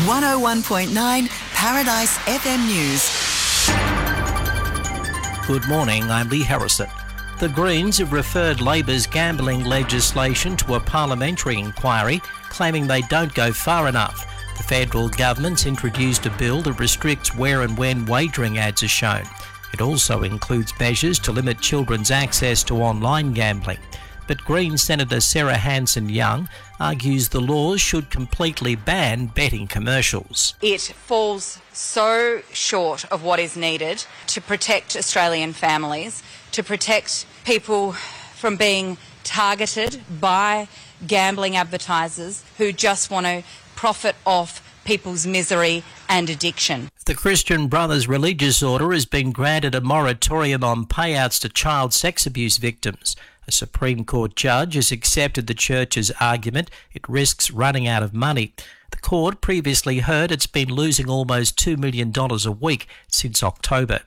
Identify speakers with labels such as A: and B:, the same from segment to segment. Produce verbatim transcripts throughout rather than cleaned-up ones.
A: one oh one point nine Paradise F M News.
B: Good morning, I'm Lee Harrison. The Greens have referred Labor's gambling legislation to a parliamentary inquiry, claiming they don't go far enough. The federal government's introduced a bill that restricts where and when wagering ads are shown. It also includes measures to limit children's access to online gambling. But Greens Senator Sarah Hanson-Young argues the laws should completely ban betting commercials.
C: It falls so short of what is needed to protect Australian families, to protect people from being targeted by gambling advertisers who just want to profit off people's misery and addiction.
B: The Christian Brothers Religious Order has been granted a moratorium on payouts to child sex abuse victims. A Supreme Court judge has accepted the church's argument it risks running out of money. The court previously heard it's been losing almost two million dollars a week since October.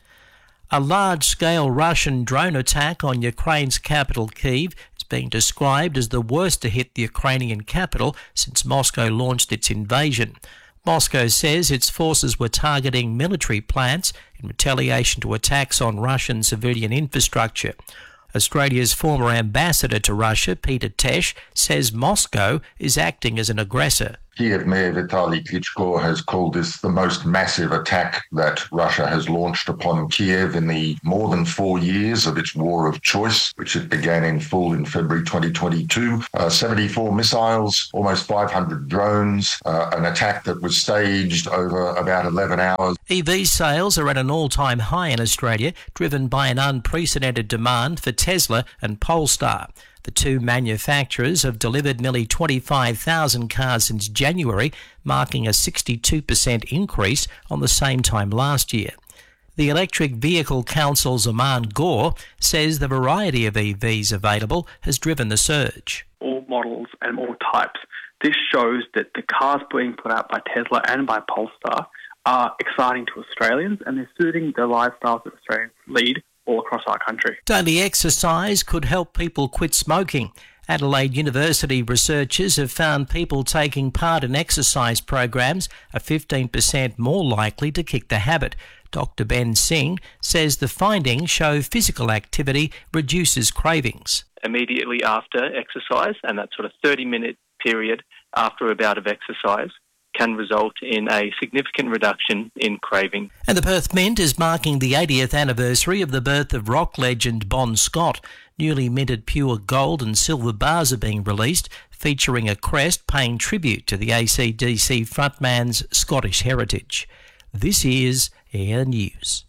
B: A large-scale Russian drone attack on Ukraine's capital, Kyiv, is being described as the worst to hit the Ukrainian capital since Moscow launched its invasion. Moscow says its forces were targeting military plants in retaliation to attacks on Russian civilian infrastructure. Australia's former ambassador to Russia, Peter Tesh, says Moscow is acting as an aggressor.
D: Kiev Mayor Vitaly Klitschko has called this the most massive attack that Russia has launched upon Kiev in the more than four years of its war of choice, which it began in full in February twenty twenty-two. Uh, seventy-four missiles, almost five hundred drones, uh, an attack that was staged over about eleven hours.
B: E V sales are at an all-time high in Australia, driven by an unprecedented demand for Tesla and Polestar. The two manufacturers have delivered nearly twenty-five thousand cars since January, marking a sixty-two percent increase on the same time last year. The Electric Vehicle Council's Aman Gore says the variety of E Vs available has driven the surge.
E: All models and all types. This shows that the cars being put out by Tesla and by Polestar are exciting to Australians, and they're suiting the lifestyles that Australians lead all across our country.
B: Daily exercise could help people quit smoking. Adelaide University researchers have found people taking part in exercise programs are fifteen percent more likely to kick the habit. Doctor Ben Singh says the findings show physical activity reduces cravings.
F: Immediately after exercise, and that sort of thirty minute period after a bout of exercise, can result in a significant reduction in craving.
B: And the Perth Mint is marking the eightieth anniversary of the birth of rock legend Bon Scott. Newly minted pure gold and silver bars are being released, featuring a crest paying tribute to the A C D C frontman's Scottish heritage. This is Air News.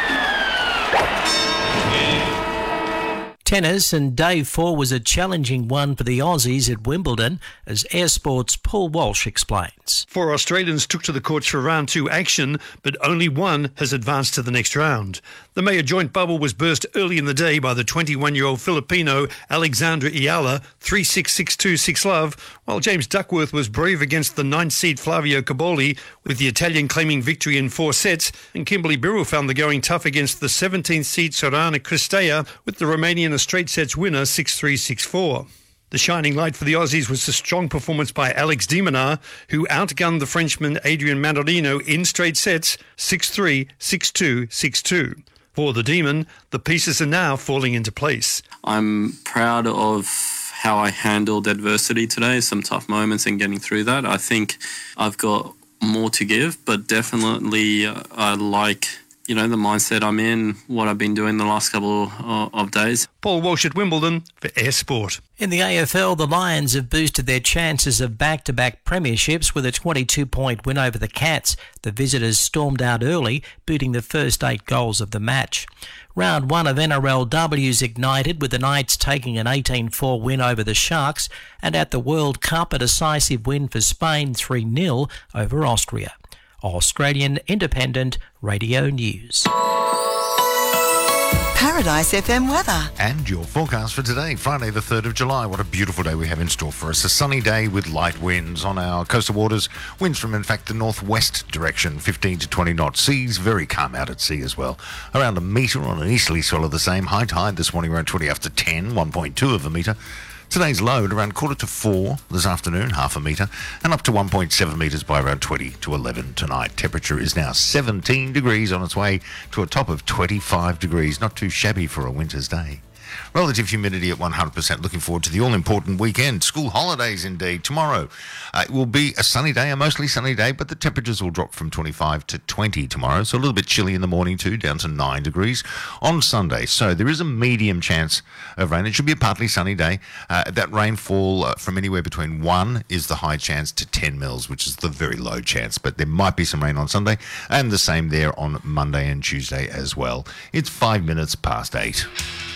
B: Tennis, and day four was a challenging one for the Aussies at Wimbledon, as Air Sport's Paul Walsh explains.
G: Four Australians took to the courts for round two action, but only one has advanced to the next round. The Mayor joint bubble was burst early in the day by the twenty-one-year-old Filipino Alexandra Iala, three six, six two, six love, while James Duckworth was brave against the ninth seed Flavio Caboli, with the Italian claiming victory in four sets, and Kimberly Birrell found the going tough against the seventeenth seed Sorana Cristea, with the Romanian a straight sets winner six three, six four. The shining light for the Aussies was the strong performance by Alex de Minaur, who outgunned the Frenchman Adrian Manarino in straight sets six three, six two, six two. For the Demon, the pieces are now falling into place.
H: I'm proud of how I handled adversity today, some tough moments and getting through that. I think I've got more to give, but definitely uh, I like you know, the mindset I'm in, what I've been doing the last couple of, of days.
G: Paul Walsh at Wimbledon for Air Sport.
B: In the A F L, the Lions have boosted their chances of back-to-back premierships with a twenty-two point win over the Cats. The visitors stormed out early, booting the first eight goals of the match. Round one of N R L W's ignited, with the Knights taking an eighteen four win over the Sharks, and at the World Cup, a decisive win for Spain three nil over Austria. Australian Independent Radio News.
A: Paradise F M weather.
I: And your forecast for today, Friday the third of July. What a beautiful day we have in store for us. A sunny day with light winds on our coastal waters. Winds from, in fact, the northwest direction, fifteen to twenty knots. Seas very calm out at sea as well. Around a metre on an easterly swell of the same. High tide this morning around twenty after ten, one point two of a metre. Today's low at around quarter to four this afternoon, half a metre, and up to one point seven metres by around twenty to eleven tonight. Temperature is now seventeen degrees, on its way to a top of twenty-five degrees. Not too shabby for a winter's day. Relative humidity at one hundred percent. Looking forward to the all-important weekend. School holidays, indeed. Tomorrow uh, it will be a sunny day, a mostly sunny day, but the temperatures will drop from twenty-five to twenty tomorrow. So a little bit chilly in the morning too, down to nine degrees on Sunday. So there is a medium chance of rain. It should be a partly sunny day. Uh, that rainfall uh, from anywhere between one is the high chance to ten mils, which is the very low chance. But there might be some rain on Sunday, and the same there on Monday and Tuesday as well. It's five minutes past eight.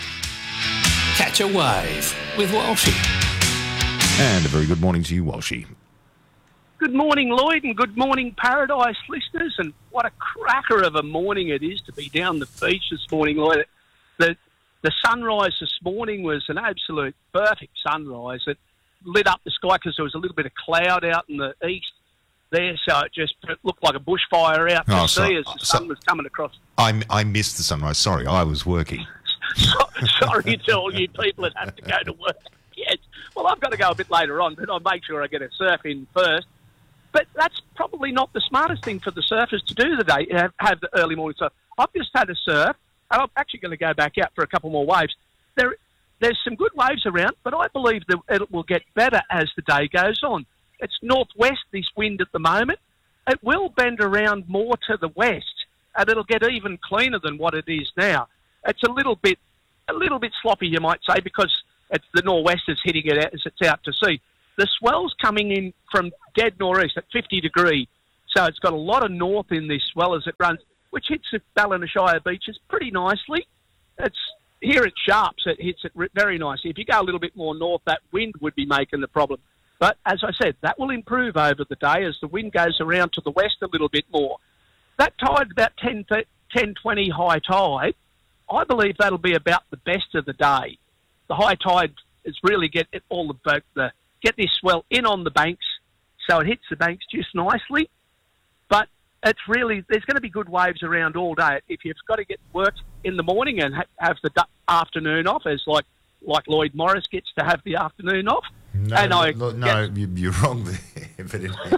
J: Catch a wave with Walshy.
I: And a very good morning to you, Walshy.
K: Good morning, Lloyd, and good morning, Paradise listeners. And what a cracker of a morning it is to be down the beach this morning, Lloyd. The, the sunrise this morning was an absolute perfect sunrise. It lit up the sky because there was a little bit of cloud out in the east there, so it just it looked like a bushfire out to
I: Oh,
K: sea
I: so-
K: as the
I: so-
K: sun was coming across.
I: I, I missed the sunrise. Sorry, I was working.
K: So, sorry to all you people that have to go to work. Yes. Well, I've got to go a bit later on, but I'll make sure I get a surf in first. But that's probably not the smartest thing for the surfers to do today, have, have the early morning surf. I've just had a surf, and I'm actually going to go back out for a couple more waves. There, There's some good waves around, but I believe that it will get better as the day goes on. It's northwest, this wind at the moment. It will bend around more to the west, and it'll get even cleaner than what it is now. It's a little bit, a little bit sloppy, you might say, because it's the nor'west is hitting it out as it's out to sea. The swell's coming in from dead nor'east at fifty degree, so it's got a lot of north in this swell as it runs, which hits the Ballina beaches pretty nicely. It's here at Sharps, it hits it very nicely. If you go a little bit more north, that wind would be making the problem. But as I said, that will improve over the day as the wind goes around to the west a little bit more. That tide, about ten, ten twenty high tide, I believe that'll be about the best of the day. The high tide is really get it all the boat, the get this swell in on the banks, so it hits the banks just nicely. But it's really there's going to be good waves around all day. If you've got to get work in the morning and ha- have the du- afternoon off, as like like Lloyd Morris gets to have the afternoon off,
I: No,
K: and I
I: no, no
K: get-
I: you- you're wrong there. But anyway.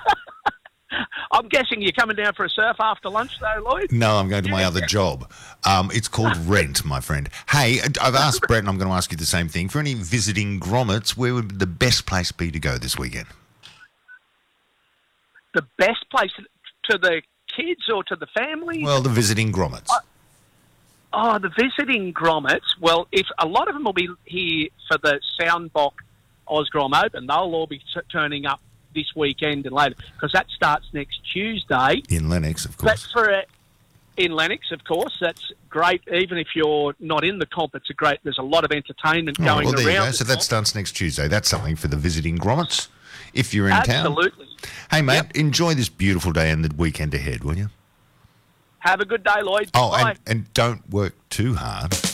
K: I'm guessing you're coming down for a surf after lunch, though, Lloyd.
I: No, I'm going to my other job. Um, it's called Rent, my friend. Hey, I've asked Brett, and I'm going to ask you the same thing. For any visiting grommets, where would the best place be to go this weekend?
K: The best place to the kids or to the family?
I: Well, the visiting grommets.
K: Oh, the visiting grommets. Well, if a lot of them will be here for the Soundbox Osgrom Open, they'll all be t- turning up this weekend and later because that starts next Tuesday.
I: In Lennox, of
K: But
I: course.
K: for a, in Lennox, of course, that's great. Even if you're not in the comp, it's a great. There's a lot of entertainment
I: Oh,
K: going
I: well, there
K: around.
I: you go. So that starts next Tuesday. That's something for the visiting grommets if you're in town.
K: Absolutely.
I: Hey, mate, enjoy this beautiful day and the weekend ahead, will you?
K: Have a good day, Lloyd.
I: Oh,
K: Bye.
I: and, and don't work too hard.